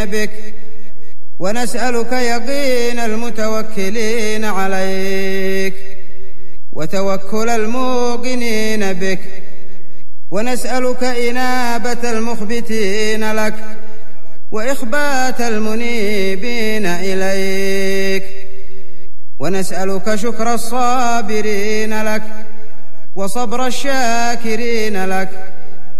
بك، ونسألك يقين المتوكلين عليك وتوكل الموقنين بك، ونسألك إنابة المخبتين لك وإخبات المنيبين إليك، ونسألك شكر الصابرين لك وصبر الشاكرين لك